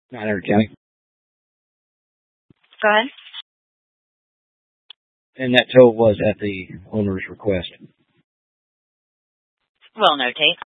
Not Henry County. Go ahead. And that tow was at the owner's request. We'll notate.